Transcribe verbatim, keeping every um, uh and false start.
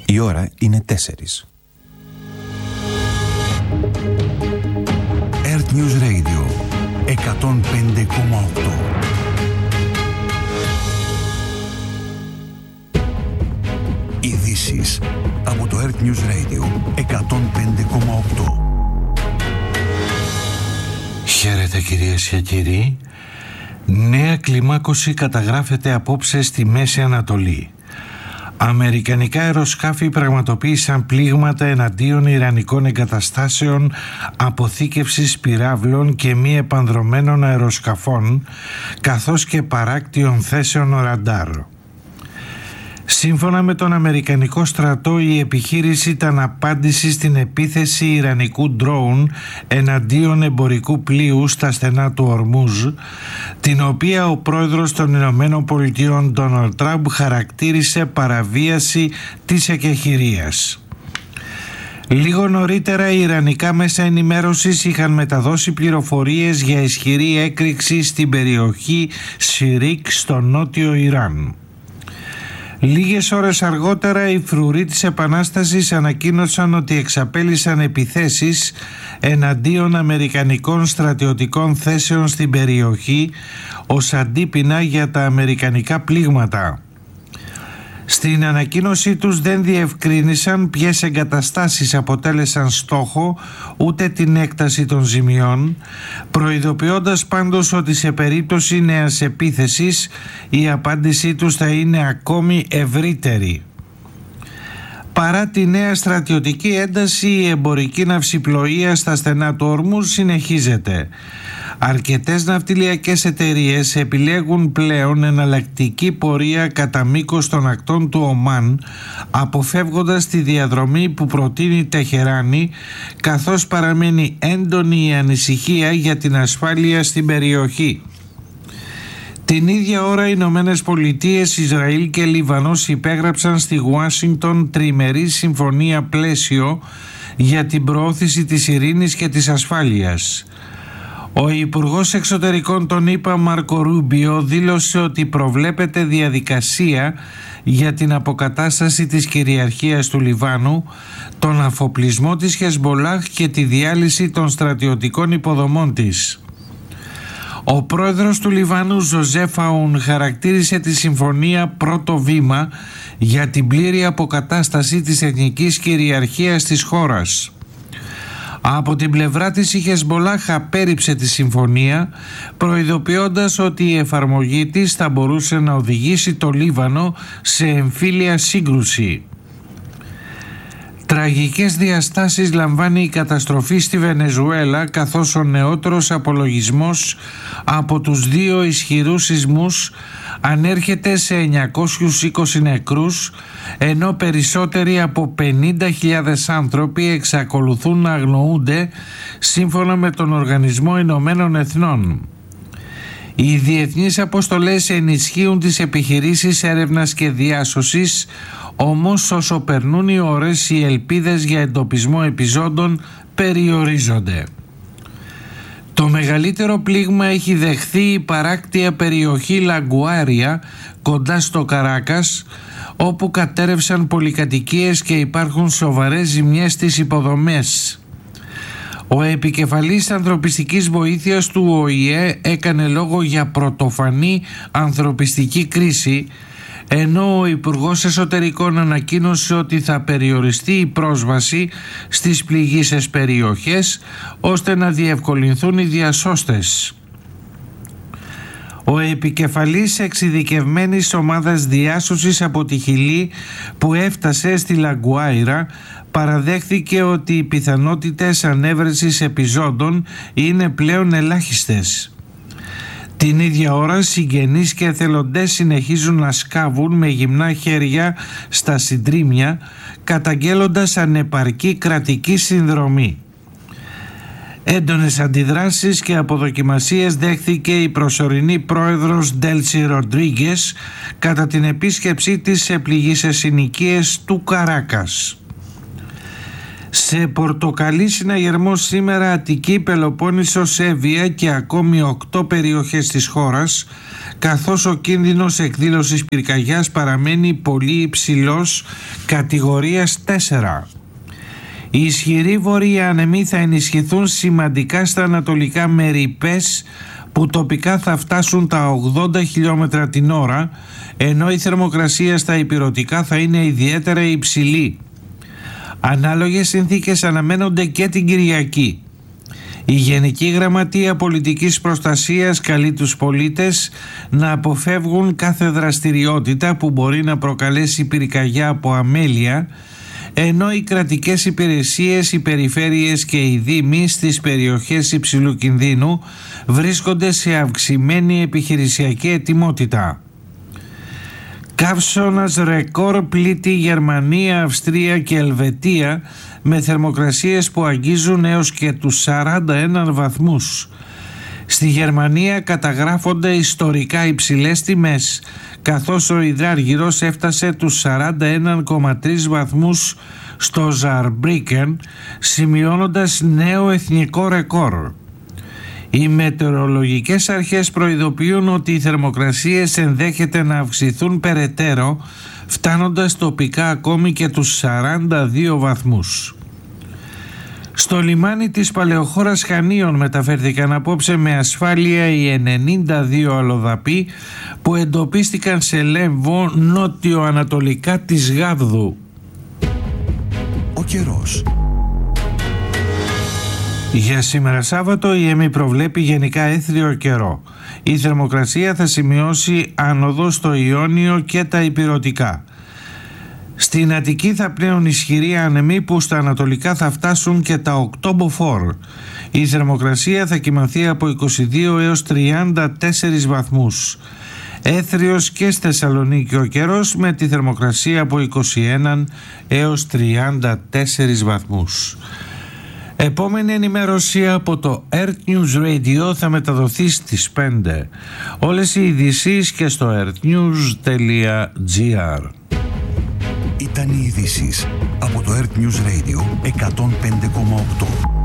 Η ώρα είναι τέσσερις. Earth News Radio εκατόν πέντε κόμμα οκτώ. Ειδήσεις από το Earth News Radio εκατόν πέντε κόμμα οκτώ. Χαίρετε κυρίες και κύριοι. Νέα κλιμάκωση καταγράφεται απόψε στη Μέση Ανατολή. Αμερικανικά αεροσκάφη πραγματοποίησαν πλήγματα εναντίον ιρανικών εγκαταστάσεων αποθήκευσης πυράβλων και μη επανδρωμένων αεροσκαφών, καθώς και παράκτιων θέσεων ραντάρ. Σύμφωνα με τον Αμερικανικό στρατό, η επιχείρηση ήταν απάντηση στην επίθεση ιρανικού ντρόουν εναντίον εμπορικού πλοίου στα στενά του Ορμούζ, την οποία ο πρόεδρος των Ηνωμένων Πολιτειών Ντόναλντ Τραμπ χαρακτήρισε παραβίαση της εκεχηρίας. Λίγο νωρίτερα οι ιρανικά μέσα ενημέρωσης είχαν μεταδώσει πληροφορίες για ισχυρή έκρηξη στην περιοχή Σιρίκ στο νότιο Ιράν. Λίγες ώρες αργότερα οι φρουροί της Επανάστασης ανακοίνωσαν ότι εξαπέλυσαν επιθέσεις εναντίον αμερικανικών στρατιωτικών θέσεων στην περιοχή ως αντίπεινα για τα αμερικανικά πλήγματα. Στην ανακοίνωσή τους δεν διευκρίνησαν ποιες εγκαταστάσεις αποτέλεσαν στόχο ούτε την έκταση των ζημιών, προειδοποιώντας πάντως ότι σε περίπτωση νέας επίθεσης η απάντησή τους θα είναι ακόμη ευρύτερη. Παρά τη νέα στρατιωτική ένταση, η εμπορική ναυσιπλοεία στα στενά του Ορμούζ συνεχίζεται. Αρκετές ναυτιλιακές εταιρείες επιλέγουν πλέον εναλλακτική πορεία κατά μήκος των ακτών του Ομάν, αποφεύγοντας τη διαδρομή που προτείνει η Τεχεράνη, καθώς παραμένει έντονη η ανησυχία για την ασφάλεια στην περιοχή. Την ίδια ώρα οι Ηνωμένες Πολιτείες, Ισραήλ και Λιβανός υπέγραψαν στη Ουάσιγκτον τριμερή συμφωνία πλαίσιο για την προώθηση της ειρήνης και της ασφάλειας. Ο Υπουργός Εξωτερικών των ΗΠΑ Μάρκο Ρούμπιο δήλωσε ότι προβλέπεται διαδικασία για την αποκατάσταση της κυριαρχίας του Λιβάνου, τον αφοπλισμό της Χεσμπολάχ και τη διάλυση των στρατιωτικών υποδομών της. Ο πρόεδρος του Λιβάνου Ζωζέφ Αούν χαρακτήρισε τη συμφωνία πρώτο βήμα για την πλήρη αποκατάσταση της εθνικής κυριαρχίας της χώρας. Από την πλευρά της η Χεσμπολάχ απέρριψε τη συμφωνία, προειδοποιώντας ότι η εφαρμογή της θα μπορούσε να οδηγήσει το Λίβανο σε εμφύλια σύγκρουση. Τραγικές διαστάσεις λαμβάνει η καταστροφή στη Βενεζουέλα, καθώς ο νεότερος απολογισμός από τους δύο ισχυρούς σεισμούς ανέρχεται σε εννιακόσιους είκοσι νεκρούς, ενώ περισσότεροι από πενήντα χιλιάδες άνθρωποι εξακολουθούν να αγνοούνται, σύμφωνα με τον Οργανισμό Ηνωμένων Εθνών. Οι διεθνείς αποστολές ενισχύουν τις επιχειρήσεις έρευνας και διάσωσης, όμως όσο περνούν οι ώρες οι ελπίδες για εντοπισμό επιζώντων περιορίζονται. Το μεγαλύτερο πλήγμα έχει δεχθεί η παράκτια περιοχή Λαγκουάρια κοντά στο Καράκας, όπου κατέρευσαν πολυκατοικίες και υπάρχουν σοβαρές ζημιές στις υποδομές. Ο επικεφαλής ανθρωπιστικής βοήθειας του Ο Η Ε έκανε λόγο για πρωτοφανή ανθρωπιστική κρίση, ενώ ο Υπουργός Εσωτερικών ανακοίνωσε ότι θα περιοριστεί η πρόσβαση στις πληγείσες περιοχές ώστε να διευκολυνθούν οι διασώστες. Ο επικεφαλής εξειδικευμένης ομάδας διάσωσης από τη Χιλή που έφτασε στη Λαγκουάιρα παραδέχθηκε ότι οι πιθανότητες ανέβρεσης επιζώντων είναι πλέον ελάχιστες. Την ίδια ώρα συγγενείς και εθελοντές συνεχίζουν να σκάβουν με γυμνά χέρια στα συντρίμμια, καταγγέλλοντας ανεπαρκή κρατική συνδρομή. Έντονες αντιδράσεις και αποδοκιμασίες δέχθηκε η προσωρινή πρόεδρος Ντέλσι Ροντρίγκες κατά την επίσκεψή της σε πληγείσες συνοικίες του Καράκας. Σε πορτοκαλί συναγερμό σήμερα Αττική, Πελοπόννησος, Εύβοια και ακόμη οκτώ περιοχές της χώρας, καθώς ο κίνδυνος εκδήλωσης πυρκαγιάς παραμένει πολύ υψηλός, κατηγορίας τέσσερα. Οι ισχυροί βόρειοι άνεμοι θα ενισχυθούν σημαντικά στα ανατολικά μεριπές, που τοπικά θα φτάσουν τα ογδόντα χιλιόμετρα την ώρα, ενώ η θερμοκρασία στα ηπειρωτικά θα είναι ιδιαίτερα υψηλή. Ανάλογες συνθήκες αναμένονται και την Κυριακή. Η Γενική Γραμματεία Πολιτικής Προστασίας καλεί τους πολίτες να αποφεύγουν κάθε δραστηριότητα που μπορεί να προκαλέσει πυρκαγιά από αμέλεια, ενώ οι κρατικές υπηρεσίες, οι περιφέρειες και οι δήμοι στις περιοχές υψηλού κινδύνου βρίσκονται σε αυξημένη επιχειρησιακή ετοιμότητα. Καύσωνας ρεκόρ πλήττει Γερμανία, Αυστρία και Ελβετία με θερμοκρασίες που αγγίζουν έως και τους σαράντα ένα βαθμούς. Στη Γερμανία καταγράφονται ιστορικά υψηλές τιμές, καθώς ο υδράργυρος έφτασε τους σαράντα ένα κόμμα τρία βαθμούς στο Ζαρμπρίκεν, σημειώνοντας νέο εθνικό ρεκόρ. Οι μετεωρολογικές αρχές προειδοποιούν ότι οι θερμοκρασίες ενδέχεται να αυξηθούν περαιτέρω, φτάνοντας τοπικά ακόμη και τους σαράντα δύο βαθμούς. Στο λιμάνι της Παλαιοχώρας Χανίων μεταφέρθηκαν απόψε με ασφάλεια οι ενενήντα δύο αλλοδαποί που εντοπίστηκαν σε Λέμβο νότιο-ανατολικά της Γάβδου. Ο καιρός. Για σήμερα Σάββατο η ΕΜΗ προβλέπει γενικά έθριο καιρό. Η θερμοκρασία θα σημειώσει άνοδο στο Ιόνιο και τα ηπειρωτικά. Στην Αττική θα πνέουν ισχυροί άνεμοι που στα ανατολικά θα φτάσουν και τα οκτώ μποφόρ. Η θερμοκρασία θα κυμανθεί από είκοσι δύο έως τριάντα τέσσερις βαθμούς. Έθριος και στη Θεσσαλονίκη ο καιρός με τη θερμοκρασία από είκοσι ένα έως τριάντα τέσσερις βαθμούς. Επόμενη ενημέρωση από το Earth News Radio θα μεταδοθεί στις πέντε. Όλες οι ειδήσεις και στο earthnews τελεία gr. Ήταν οι ειδήσεις από το Earth News Radio εκατόν πέντε κόμμα οκτώ.